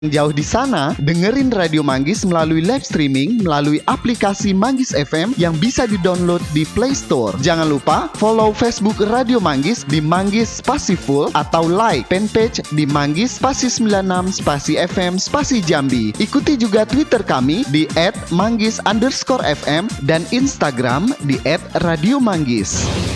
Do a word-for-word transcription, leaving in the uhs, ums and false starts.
Jauh di sana, dengerin Radio Manggis melalui live streaming melalui aplikasi Manggis F M yang bisa di-download di Play Store. Jangan lupa follow Facebook Radio Manggis di Manggis Spasi Full atau like fanpage di Manggis Spasi sembilan enam Spasi F M Spasi Jambi. Ikuti juga Twitter kami di et manggis underscore f m dan Instagram di et radio manggis.